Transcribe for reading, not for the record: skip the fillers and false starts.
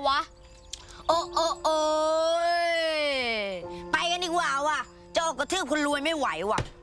วะโอ้ยไปกันดีกว่าว่ะจะออกกระทืบคนรวยไม่ไหวว่ะ